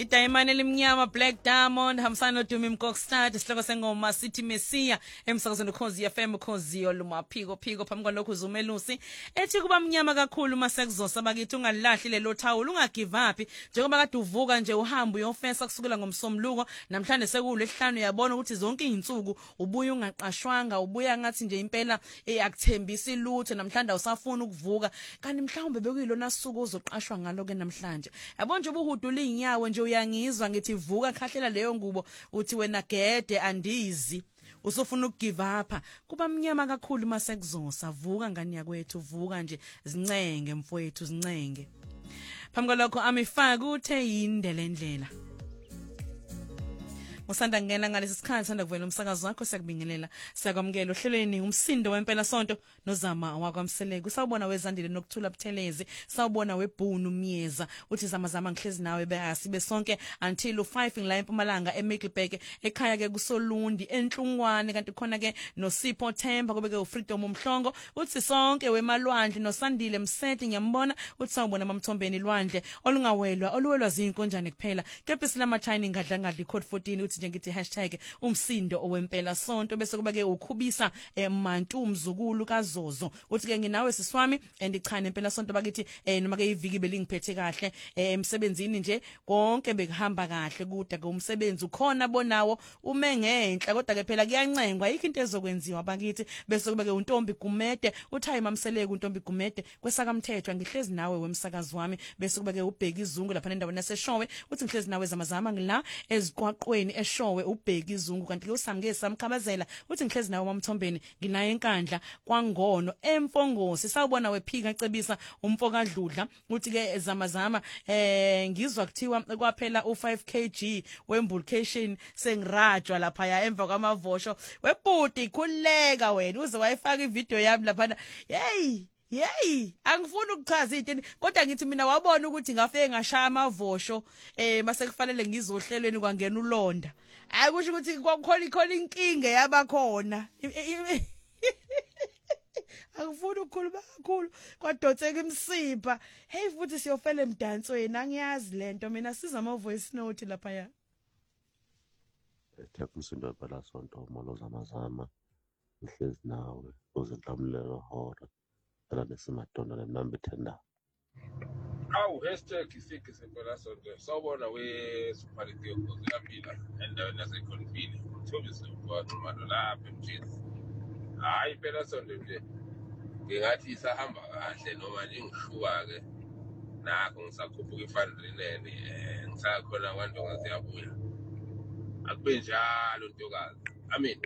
Idayimane elimnyama Black Diamond hamsana noDumi Mkokstad isihloko sengoma sithi Messiah emsakazweni Ukhozi FM Ukhozi olumaphiko phiko phambi kwalokho uzumelusi ethi kuba mnyama kakhulu masekuzosa bakithi ungalahli lelo thawula ungagive up njengoba kade uvuka nje uhamba uyofesa kusukela ngomsomluko namhlanje sekulesihlanu yabona ukuthi zonke izinsuku ubuye ungaqashwanga ubuya ngathi nje impela akuthembisi lutho namhlanje usafuna ukuvuka kanti mhlawumbe bekuyilona suku uzoqashwa ngalo ke namhlanje yabona nje ubuhudula inyawo nje uyangizwa ngithi vuka khahlela leyo ngubo uthi wena gede andizi usofuna ukugive up kuba mnyama kakhulu masekuzosa vuka ngani yakwethu vuka nje zincenge mfowethu zincenge phambi kwalokho amifaka uthe yindele ndlela Musanda ngena ngalesi sikhathi sanda kuvela umsakazo wakho siyakubingelela siyakwamukela ohlelweni umsindo wempela sonto nozama wakwamseleke usawubona wezandile nokuthula buthelezi sawubona webhunu myeza uthi zama ngihlezi nawe beyasibe sonke until u5 ngila eMpumalanga eMiddelburg ekhaya ke kuSolundi enhlungwane kanti khona ke noSipho Themba kube ke uFreedom uMhlongo uthi sonke wemalwandle noSandile Mseti ngiyambona uthi sawubona mamthombeni lwandle oluwelwa zinkonjane kuphela kepha silama China ngadla code 14 uthi ngithi #umsindo owempela sonto bese kuba ke ukhubisa Mantu mzukulu kaZozo uthi ke nginawe siswami andichane impela sonto bakithi noma ke iviki belingiphethe kahle emsebenzini nje konke bekuhamba kahle kude ke umsebenzi ukhona bonawo ume ngenhla kodwa ke phela kuyancengwa yikho into ezokwenziwa bakithi bese kuba ke untombi Gumede uthi hayi mamseleke untombi Gumede kwesakamthethwa ngihlezi nawe wemsakazi wami bese kuba ke ubheki izungu lapha endaweni yaseShowe uthi ngihlezi nawe zamazama ngila eziqwaqweni Showe ubheki izungu kanti ke usamke samkhabazela uthi ngihlezi nawe mamthombeni nginaye enkandla kwangono emfongosi sawubona wephika cebisa umfokadludla uthi ke zamazama ngizwa kuthiwa kwaphela u5 kg wembulcation sengirajwa lapha ya emva kwamavosho webhuti ikhuleka wena uze wayifaka ivideo yami lapha Yey angifuni ukuchaza into kodwa ngithi mina wabona ukuthi ngafike ngashaya amavosho mase kufanele ngizohlelweni kwangena ulonda akusho ukuthi kwakhona inkinga yabakhona angifuni ukukhuluma kakhulu kwadotseka imsipha hey futhi siyofela emdansweni angiyazi lento mina siza ama voice note lapha ya Umsindo phela sonto molo zamazama ngihlezi nawe uzidlamulelo hora la nesimadonna lemnambe tenda awu #ifike sempela sonto sawubona we-superity yokuze kaphila endaweni yasekhonfini uthobise ukwaqhumana lapha emjini hayi phela sonto nje ngingathi isahamba kahle noma nje ngishuka-ke nakho ngisakhuphuka i-fundraising ngisakhona kwanto ngaziyabuya akube njalo ntokazi amen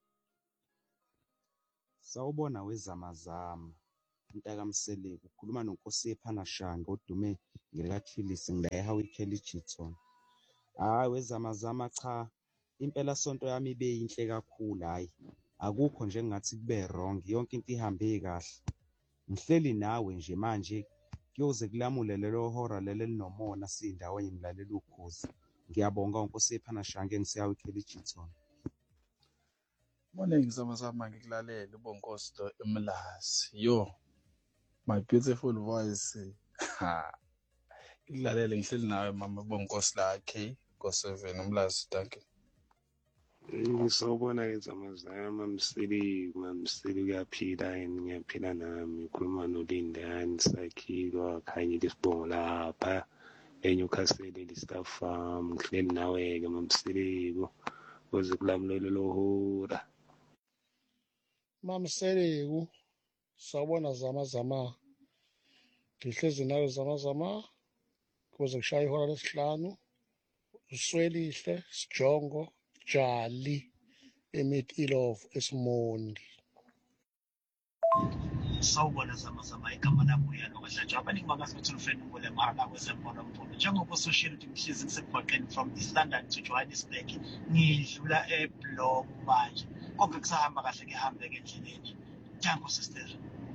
sawubona wezamazama Mtakamseleke ukhuluma noNkosi ePhanashanga odume ngilikathilisi ngila eHowikeli Jitson hayi wezamazama cha impela sonto yami ibe yinhle kakhulu hayi akukho nje ngathi kube wrong yonke into ihambe kahle ngihleli nawe nje manje kuyoze kulamule lelo hora lelo linomona sindaweni nglalela ukhozi ngiyabonga uNkosi ePhanashanga engisiyaWikeli Jitson Morning zamazama ngikulalele uBonkosi eMlazi yo my beautiful voice ngikulalele ngihleli nawe mama Bonkosi la K go7 uMlazi thank you Sawubona ke zamazama mamsili kuyaphila yini ngiyaphila nami ukhuluma noLindani Sakhilo khanye lisibongo lapha eNewcastle le-Staff Farm ngihleli nawe ke mamsileko uze kulamulelo lohora Mamseleku sawubona zamazama ngihlezi nawe zamazama kuze kushaya ihora lesihlanu uswelihle sijongo jali eMid-Ilove eSimondi sawubona zamazama igama lami uyalo kaHlatshwa abaningi bangasithi ufena ngole mara kwezembono mfundo njengoba social ngihlezi ngisebhaqeni from East London to Johannesburg ngidlula eBlom manje konke kusahamba kahle ngihambe endleleni thank you sister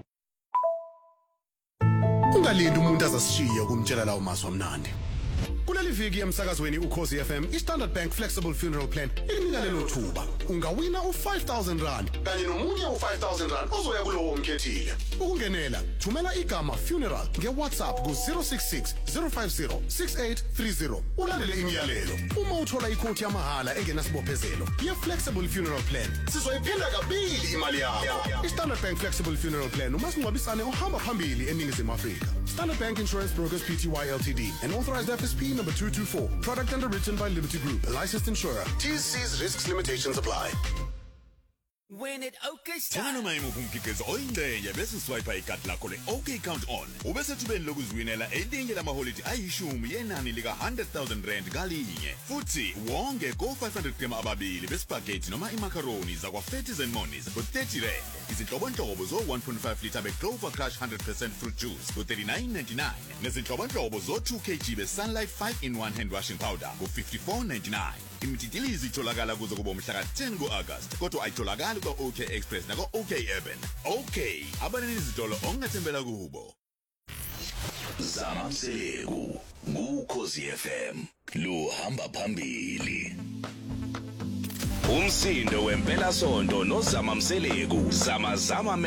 Ungalindi umuntu azasishiya kumtshela lawo mazwi amnandi kuleli viki emsakazweni Ukhozi FM iStandard Bank Flexible Funeral Plan inika lelo thuba ungawina u5000 rand kanye nomunye u5000 rand ozoya kulowo omkhethile Ukungenela thumela igama funeral ngeWhatsApp ku-066 050 6830 ulandele imiyalelo. Uma uthola ikhoti yamahhala engenasibophezelo ye-Flexible Funeral Plan sizoyiphinda kabili imali yakho. I-Standard Bank Flexible Funeral Plan umasingcwabisane ohamba phambili eNingizimu Afrika. Standard Bank Insurance Brokers Pty Ltd, an authorized FSP number 224, product underwritten by Liberty Group, a licensed insurer. T's, risks, limitations apply. When it OK Thana noma imuphi umkhiqizo oyingxenye bese swipe ikhadi lakho le-OK Count On ubese thubeni lokuziwinela elinye lamaholidi ayishumi yenani lika 100,000 rand ngalinye futhi wonge go-500 gram ababili bespaghetti noma imacaroni zakwa Fatties and Monies ngo-30 rand. Izinhlobonhlobo zo-1.5 litre beClover Crush 100% fruit juice ngo-39.99 nezinhlobonhlobo zo-2 kg beSunlight 5-in-1 hand washing powder ngo-54.99. Imititilizi itholakala kuze kube umhla ka-10 ku-August kodwa ayitholakali kwa-OK Express nako-OK Urban. OK, abaninizitolo ongathembela kubo. Zama Mseleku kuKhosi FM luhamba phambili. Umsindo wempela sonto noZama Mseleku zama